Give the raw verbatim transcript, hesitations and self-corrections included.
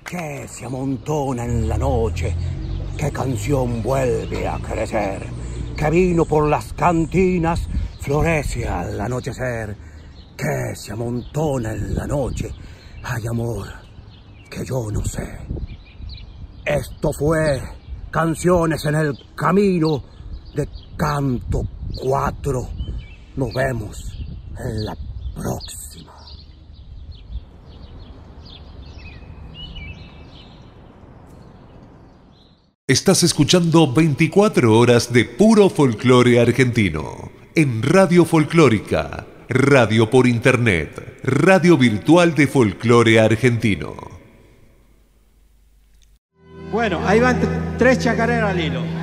que se amontona en la noche, qué canción vuelve a crecer, que vino por las cantinas florece al anochecer, que se amontona en la noche, hay amor que yo no sé. Esto fue Canciones en el Camino de Canto cuatro. Nos vemos en la próxima. Estás escuchando veinticuatro horas de puro folclore argentino en Radio Folclórica, radio por internet, radio virtual de folclore argentino. Bueno, ahí van tres chacareras al hilo.